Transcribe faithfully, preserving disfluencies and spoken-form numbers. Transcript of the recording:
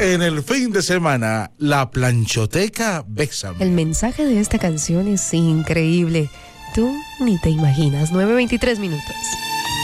En el fin de semana, la planchoteca Bésame. El mensaje de esta canción es increíble. Tú ni te imaginas. nueve veintitrés minutos.